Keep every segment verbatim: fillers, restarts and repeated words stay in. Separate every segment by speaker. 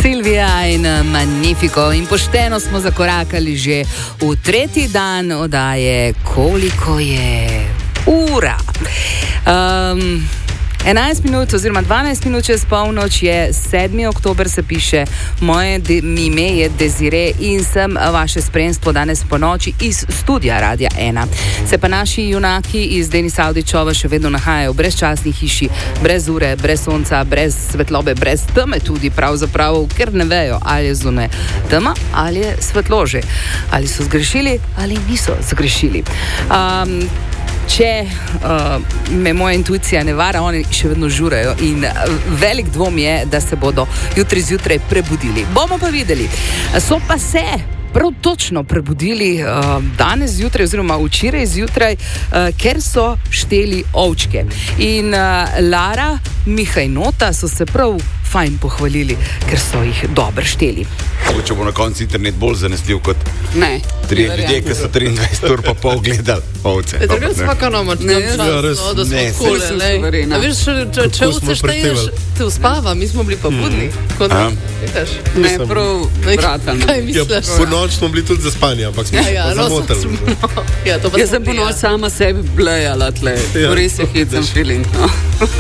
Speaker 1: Silvija in Magnifico. In pošteno smo zakorakali že v tretji dan oddaje Koliko je ura. Um, enajst minut oziroma dvanajst minut čez polnoč je, sedmi oktober se piše, moje de, ime je Desire in sem vaše spremstvo danes po noči iz studia Radia ena. Se pa naši junaki iz Denis Avdićova še vedno nahajajo v brezčasni hiši, brez ure, brez sonca, brez svetlobe, brez teme tudi pravzaprav, ker ne vejo, ali je zunaj tema ali je svetlo že. Ali so zgrešili ali niso zgrešili. Um, Če uh, me moja intuicija ne vara, oni še vedno žurajo in velik dvom je, da se bodo jutri zjutraj prebudili. Bomo pa videli. So pa se prav točno prebudili uh, danes zjutraj oziroma včeraj zjutraj, uh, ker so šteli ovčke. In uh, Lara, Miha in Nota so se prav fajn pohvalili, ker so jih dobro šteli.
Speaker 2: Če bo na koncu internet bolj zanesljiv kot
Speaker 1: ne,
Speaker 2: tri ljudje, ki so triindvajset ur pa pol gledali ovce.
Speaker 3: Je drugače svaka nomoč, ne,
Speaker 4: ja, res,
Speaker 3: da smo kule. A veš, če, če ovce šteješ, te uspava, mi smo bili pa budni. Mm.
Speaker 1: Ne, prav vratan.
Speaker 3: Kaj misliš?
Speaker 4: Ja, po noč smo bili tudi zaspani, ampak smo
Speaker 3: ja, ja,
Speaker 4: pa zamotali.
Speaker 3: Ja,
Speaker 1: Jaz sem po noč sama sebi blejala tle. Ja, res je hit, sem feeling, no.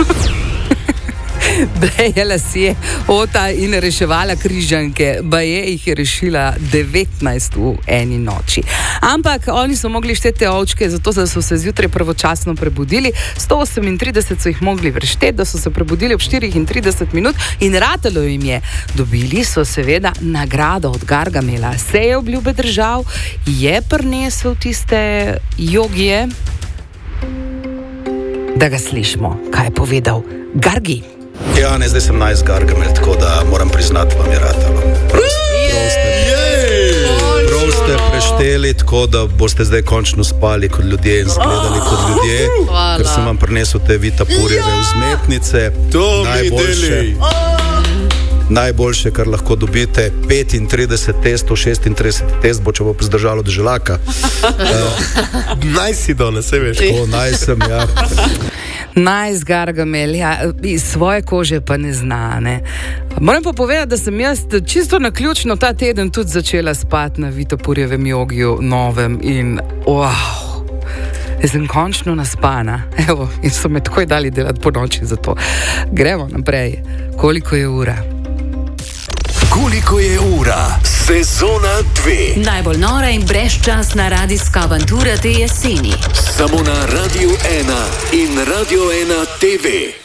Speaker 1: Blejala si je Ota in reševala križanke, baje jih je rešila devetnajst v eni noči. Ampak oni so mogli šteti ovčke, zato so se zjutraj pravočasno prebudili. sto osemintrideset so jih mogli vršteti, da so se prebudili ob štiriintrideset minut in ratalo jim je. Dobili so seveda nagrado od Gargamela. Se je obljube držal, je prinesel tiste jogije. Da ga slišimo, kaj je povedal Gargi.
Speaker 5: Ja, ne, zdaj sem najs Gargamel, tako da moram priznati, vam je ratalo. Prav ste prešteli, tako da boste zdaj končno spali kot ljudje in zgledali kot ljudje,
Speaker 3: Hvala.
Speaker 5: Ker sem vam prinesel te vitapurjeve vzmetnice.
Speaker 4: To
Speaker 5: najboljše, najboljše, kar lahko dobite, petintrideset testov, šestintrideset test bo, če bo zdržalo do želaka. uh,
Speaker 4: Naj si danes, se veš.
Speaker 5: O, naj sem, ja.
Speaker 1: Nice Gargamel, ja, iz svoje kože pa ne zna, ne. Moram pa povedati, da sem jaz čisto naključno ta teden tudi začela spati na Vitapurjevem jogiju novem in wow, jaz sem končno naspana, evo, in so me takoj dali delati po noči za to. Gremo naprej. Koliko je ura?
Speaker 6: Koliko je ura? Sezona dve.
Speaker 7: Najbolj nora in brezčasna radijska avantura te jeseni.
Speaker 6: Samo na Radio ena in Radio ena T V.